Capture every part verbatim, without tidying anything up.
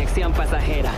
conexión pasajera.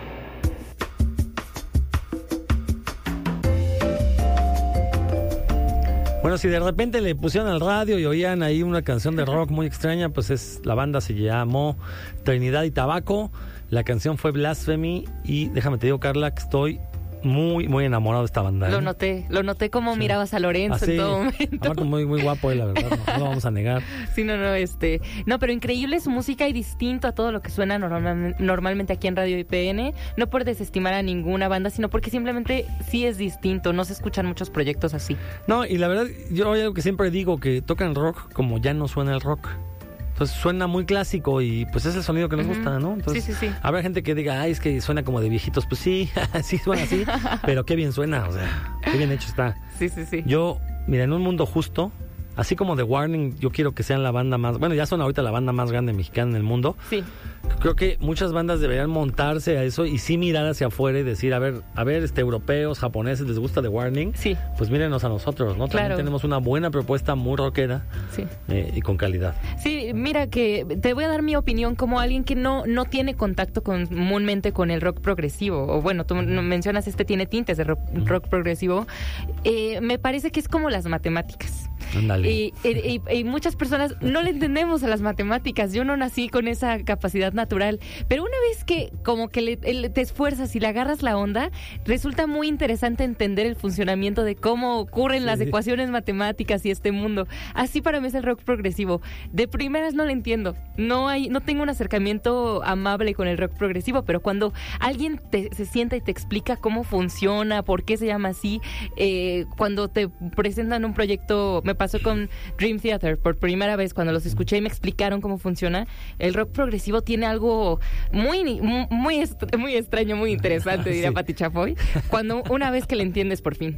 Bueno, si de repente le pusieron al radio y oían ahí una canción de rock muy extraña, pues es la banda se llamó Trinidad y Tabaco. La canción fue Blasphemy y déjame te digo, Carla, que estoy muy, muy enamorado de esta banda. ¿eh? Lo noté, lo noté como sí. mirabas a Lorenzo Así, en todo momento. Aparte muy, muy guapo él, la verdad, no, no lo vamos a negar. Sí, no, no, este... No, pero increíble su música y distinto a todo lo que suena normal, normalmente aquí en Radio I P N. No por desestimar a ninguna banda, sino porque simplemente sí es distinto. No se escuchan muchos proyectos así. No, y la verdad, yo hay algo que siempre digo, que tocan rock como ya no suena el rock. Entonces suena muy clásico y pues es el sonido que nos uh-huh. gusta, ¿no? Entonces, sí, sí, sí. Habrá gente que diga, ay, es que suena como de viejitos. Pues sí, sí suena así, pero qué bien suena, o sea, qué bien hecho está. Sí, sí, sí. Yo, mira, en un mundo justo, así como The Warning, yo quiero que sean la banda más... Bueno, ya son ahorita la banda más grande mexicana en el mundo. Sí. Creo que muchas bandas deberían montarse a eso y sí mirar hacia afuera y decir, a ver, a ver, este europeos, japoneses, ¿les gusta The Warning? Sí. Pues mírenos a nosotros, ¿no? También claro. tenemos una buena propuesta muy rockera sí. eh, y con calidad. Sí, mira que te voy a dar mi opinión como alguien que no, no tiene contacto comúnmente con el rock progresivo. O bueno, tú mencionas este tiene tintes de rock, uh-huh. rock progresivo. Eh, me parece que es como las matemáticas. Ándale. Y, y, y, y muchas personas no le entendemos a las matemáticas. Yo no nací con esa capacidad natural, pero una vez que como que le, le, te esfuerzas y le agarras la onda, resulta muy interesante entender el funcionamiento de cómo ocurren sí. las ecuaciones matemáticas y este mundo. Así para mí es el rock progresivo. De primeras no lo entiendo. No hay, no tengo un acercamiento amable con el rock progresivo, pero cuando alguien te, se sienta y te explica cómo funciona, por qué se llama así, eh, cuando te presentan un proyecto, me pasó con Dream Theater por primera vez cuando los escuché y me explicaron cómo funciona. El rock progresivo tiene algo muy muy muy, muy extraño, muy interesante, diría sí. Pati Chapoy, cuando una vez que le entiendes por fin.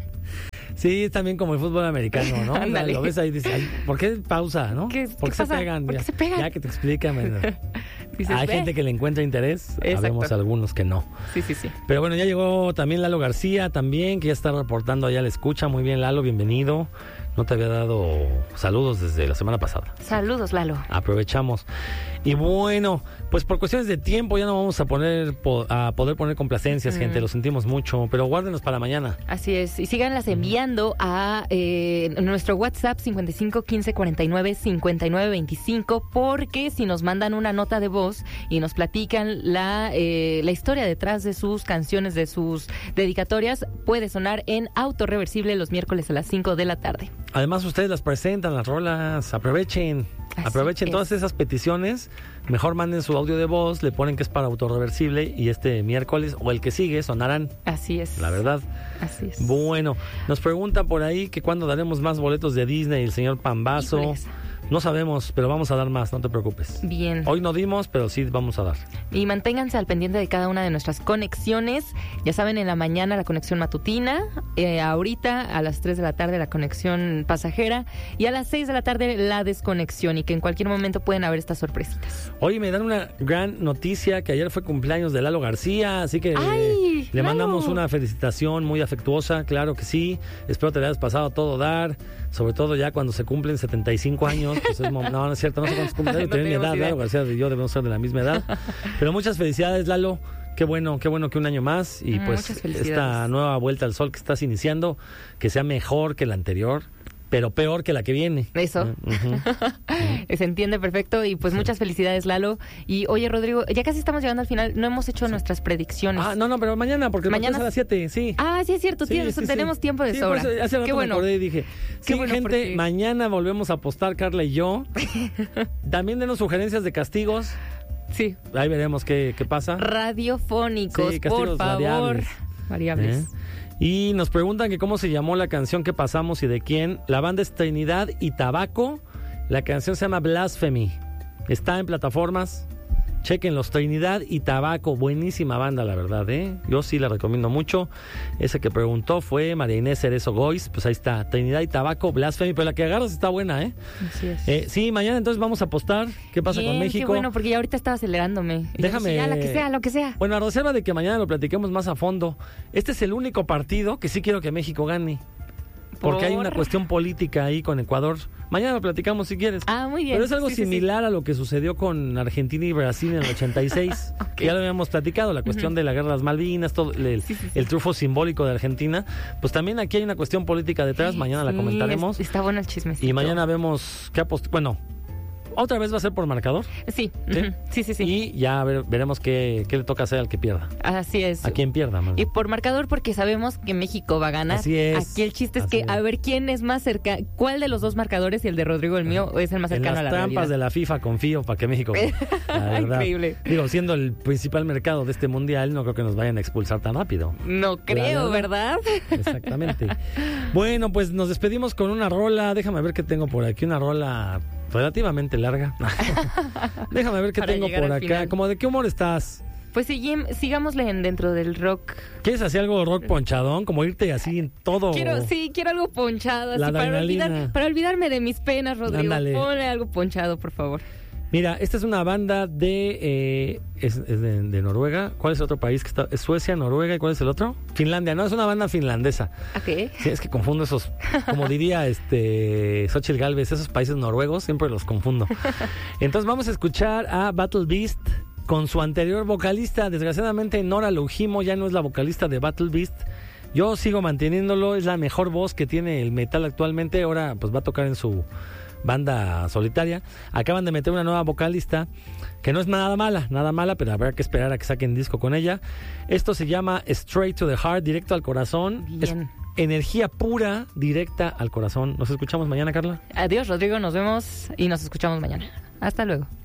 Sí, también como el fútbol americano, ¿no? Ándale. Lo ves ahí y dices, ay, ¿por qué pausa, no? ¿Qué, ¿Por qué, qué se pegan? ¿Por qué ya, se pegan? Ya que te explican. Dices, hay ¿ve? gente que le encuentra interés, habemos algunos que no. Sí, sí, sí. Pero bueno, ya llegó también Lalo García, también, que ya está reportando allá la escucha. Muy bien, Lalo, bienvenido. No te había dado saludos desde la semana pasada. Saludos, Lalo. Aprovechamos. Y bueno, pues por cuestiones de tiempo ya no vamos a poner a poder poner complacencias, mm. gente, lo sentimos mucho, pero guárdenos para mañana. Así es, y síganlas enviando a eh, nuestro WhatsApp cincuenta y cinco quince cuarenta y nueve cincuenta y nueve veinticinco, porque si nos mandan una nota de voz y nos platican la, eh, la historia detrás de sus canciones, de sus dedicatorias, puede sonar en Autorreversible los miércoles a las cinco de la tarde. Además, ustedes las presentan, las rolas, aprovechen, Así aprovechen es. Todas esas peticiones, mejor manden su audio de voz, le ponen que es para Autorreversible y este miércoles o el que sigue sonarán. Así es. La verdad. Así es. Bueno, nos preguntan por ahí que cuándo daremos más boletos de Disney, el señor Pambazo. Híjoles. No sabemos, pero vamos a dar más, no te preocupes. Bien. Hoy no dimos, pero sí vamos a dar. Y manténganse al pendiente de cada una de nuestras conexiones. Ya saben, en la mañana la conexión matutina, eh, ahorita a las tres de la tarde la conexión pasajera y a las seis de la tarde la desconexión, y que en cualquier momento pueden haber estas sorpresitas. Hoy me dan una gran noticia, que ayer fue cumpleaños de Lalo García, así que ¡ay, le Lalo! mandamos una felicitación muy afectuosa, claro que sí. Espero te le hayas pasado a todo dar, sobre todo ya cuando se cumplen setenta y cinco años. Pues es, no, no es cierto, no sé cuántos cumplen, no tienen mi edad, Lalo García y yo debemos ser de la misma edad. Pero muchas felicidades, Lalo. Qué bueno, qué bueno que un año más y mm, pues esta nueva vuelta al sol que estás iniciando, que sea mejor que la anterior, pero peor que la que viene. Eso. Uh-huh. Uh-huh. Se entiende perfecto y pues sí. Muchas felicidades, Lalo. Y oye, Rodrigo, ya casi estamos llegando al final, no hemos hecho sí. nuestras predicciones. Ah, no, no, pero mañana, porque mañana es a las siete, sí. Ah, sí es cierto, sí, sí, tenemos sí. tiempo de sí, sobra. Pues, hace rato qué bueno. me acordé y dije, sí, bueno, gente, porque... mañana volvemos a apostar, Carla y yo. También denos sugerencias de castigos. Sí. Ahí veremos qué, qué pasa. Radiofónicos, sí, por favor. Variables. variables. ¿Eh? Y nos preguntan que cómo se llamó la canción que pasamos y de quién. La banda es Trinidad y Tabaco. La canción se llama Blasphemy. Está en plataformas. Chequenlos, Trinidad y Tabaco. Buenísima banda, la verdad, ¿eh? Yo sí la recomiendo mucho. Ese que preguntó fue María Inés Cerezo Gois. Pues ahí está, Trinidad y Tabaco, Blasphemy. Pero la que agarras está buena, ¿eh? Así es. Eh, sí, mañana entonces vamos a apostar. ¿Qué pasa Bien, con México? Qué bueno, porque ya ahorita estaba acelerándome. Déjame... Dije, ya, la que sea, lo que sea. Bueno, a reserva de que mañana lo platiquemos más a fondo. Este es el único partido que sí quiero que México gane. Porque ¿Por? hay una cuestión política ahí con Ecuador. Mañana lo platicamos si quieres. Ah, muy bien. Pero es algo sí, sí, similar sí. a lo que sucedió con Argentina y Brasil en el ochenta y seis. Okay. Que ya lo habíamos platicado, la cuestión uh-huh. de la guerra de las Malvinas, todo el, sí, sí, sí. el triunfo simbólico de Argentina. Pues también aquí hay una cuestión política detrás. Mañana sí, la comentaremos. Está bueno el chismecito. Y mañana vemos qué apost... Bueno, ¿otra vez va a ser por marcador? Sí, ¿sí? Uh-huh. sí, sí, sí. Y ya ver, veremos qué, qué le toca hacer al que pierda. Así es. A quien pierda, man. Y por marcador porque sabemos que México va a ganar. Así es. Aquí el chiste es Así que es. a ver quién es más cerca, cuál de los dos marcadores, y el de Rodrigo, el mío, es el más cercano a la realidad. En las trampas de la FIFA confío para que México... La verdad, increíble. Digo, siendo el principal mercado de este mundial, no creo que nos vayan a expulsar tan rápido. No creo, ¿verdad? Exactamente. Bueno, pues nos despedimos con una rola. Déjame ver qué tengo por aquí. Una rola relativamente larga. Déjame ver qué Para tengo por acá. Final. ¿Cómo de qué humor estás? Pues sigim, sigámosle en, dentro del rock. ¿Quieres hacer algo rock ponchadón? Como irte así en todo. Quiero, sí, quiero algo ponchado. La así, para, olvidar, para olvidarme de mis penas, Rodrigo. Ándale. Ponle algo ponchado, por favor. Mira, esta es una banda de, eh, es, es de, de Noruega. ¿Cuál es el otro país que está? ¿Es Suecia, Noruega? ¿Y cuál es el otro? Finlandia. No, es una banda finlandesa. ¿Qué? Sí, es que confundo esos, como diría este Xochitl Gálvez, esos países noruegos, siempre los confundo. Entonces vamos a escuchar a Battle Beast con su anterior vocalista. Desgraciadamente Nora Lujimo ya no es la vocalista de Battle Beast. Yo sigo manteniéndolo, es la mejor voz que tiene el metal actualmente. Ahora pues va a tocar en su banda solitaria. Acaban de meter una nueva vocalista que no es nada mala, nada mala, pero habrá que esperar a que saquen disco con ella. Esto se llama Straight to the Heart, directo al corazón. Bien. Es energía pura, directa al corazón. Nos escuchamos mañana, Carla. Adiós, Rodrigo, nos vemos y nos escuchamos mañana. Hasta luego.